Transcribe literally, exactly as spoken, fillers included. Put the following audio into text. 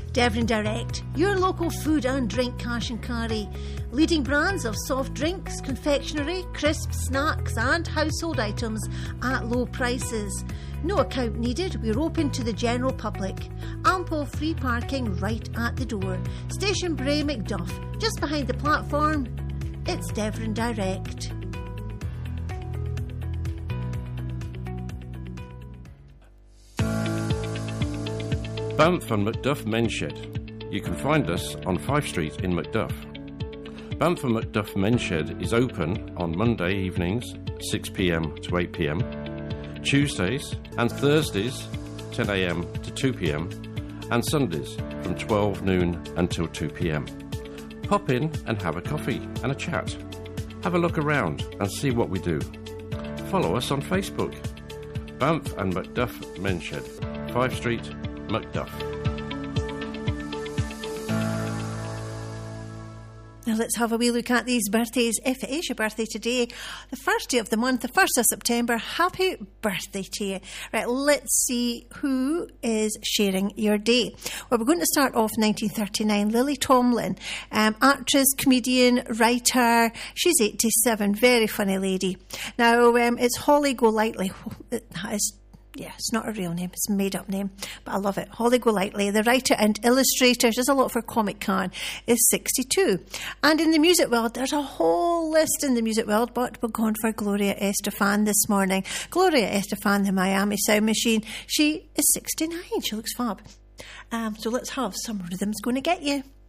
Devon Direct, your local food and drink cash and carry. Leading brands of soft drinks, confectionery, crisps, snacks and household items at low prices. No account needed, we're open to the general public. Ample free parking right at the door. Station Bray Macduff, just behind the platform. It's Devon Direct. Banff and Macduff Men's Shed. You can find us on Fife Street in Macduff. Banff and Macduff Men's Shed is open on Monday evenings, six p m to eight p m, Tuesdays and Thursdays, ten a m to two p m, and Sundays from twelve noon until two p m. Pop in and have a coffee and a chat. Have a look around and see what we do. Follow us on Facebook. Banff and Macduff Men's Shed, Fife Street, Macduff. Now let's have a wee look at these birthdays. If it is your birthday today, the first day of the month, the first of September, happy birthday to you. Right, let's see who is sharing your day. Well, we're going to start off nineteen thirty-nine. Lily Tomlin, um, actress, comedian, writer. She's eighty-seven, very funny lady. Now, um, it's Holly Golightly. That is Yeah, it's not a real name, it's a made-up name, but I love it. Holly Golightly, the writer and illustrator, she does a lot for Comic Con, is sixty-two. And in the music world, there's a whole list in the music world, but we're going for Gloria Estefan this morning. Gloria Estefan, the Miami Sound Machine, she is sixty-nine, she looks fab. Um, so let's have some rhythms going to get you.